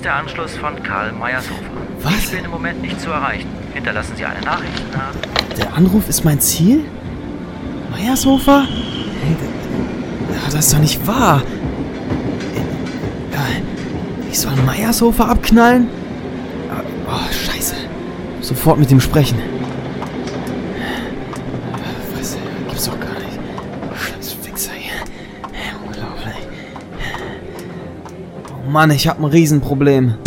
der Anschluss von Karl Meyershofer. Was? Ich bin im Moment nicht zu erreichen. Hinterlassen Sie eine Nachricht nach... Der Anruf ist mein Ziel? Meyershofer? Hey, das ist doch nicht wahr. Ich soll Meyershofer abknallen? Oh, scheiße. Sofort mit ihm sprechen. Was? Gibt's doch gar nicht. Scheiß Fixer hier. Unglaublich. Oh Mann, ich hab ein Riesenproblem.